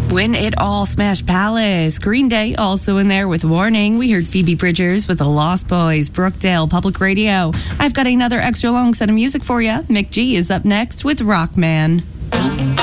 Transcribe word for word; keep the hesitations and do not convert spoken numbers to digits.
When It All smashed Palace. Green Day also in there with Warning. We heard Phoebe Bridgers with The Lost Boys. Brookdale Public Radio. I've got another extra long set of music for you. Mick G is up next with Rockman.